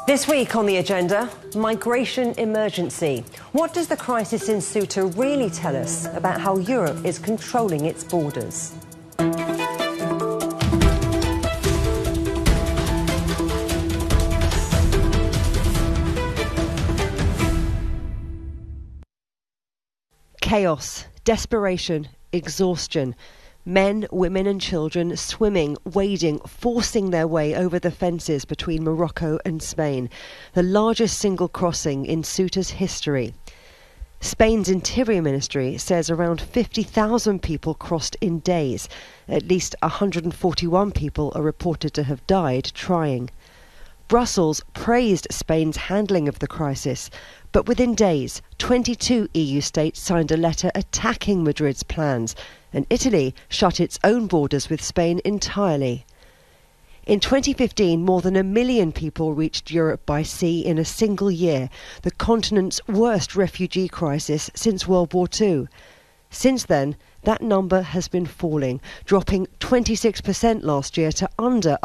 This week on the agenda, migration emergency. What does the crisis in Ceuta really tell us about how Europe is controlling its borders? Chaos, desperation, exhaustion. Men, women and children swimming, wading, forcing their way over the fences between Morocco and Spain, the largest single crossing in Ceuta's history. Spain's Interior Ministry says around 50,000 people crossed in days. At least 141 people are reported to have died trying. Brussels praised Spain's handling of the crisis, but within days, 22 EU states signed a letter attacking Madrid's plans, and Italy shut its own borders with Spain entirely. In 2015, more than 1 million people reached Europe by sea in a single year, the continent's worst refugee crisis since World War II. Since then, that number has been falling, dropping 26% last year to under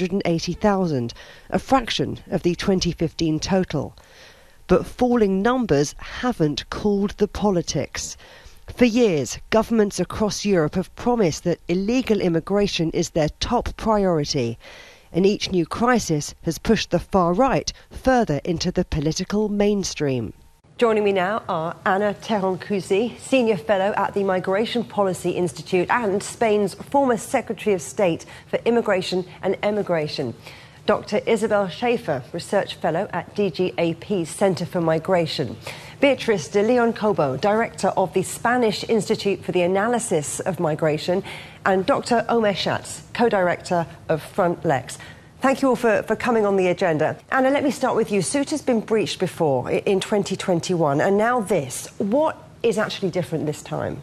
180,000, a fraction of the 2015 total. But falling numbers haven't cooled the politics. For years, governments across Europe have promised that illegal immigration is their top priority, and each new crisis has pushed the far right further into the political mainstream. Joining me now are Ana Tejoncousi, Senior Fellow at the Migration Policy Institute and Spain's former Secretary of State for Immigration and Emigration. Dr. Isabel Schaefer, Research Fellow at DGAP's Centre for Migration. Beatriz de Leon Cobo, Director of the Spanish Institute for the Analysis of Migration. And Dr. Omer Schatz, Co-Director of Frontlex. Thank you all for coming on the agenda. Anna, let me start with you. Ceuta's been breached before in 2021, and now this. What is actually different this time?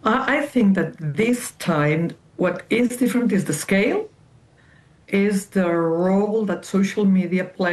I think that this time what is different is the scale, is the role that social media plays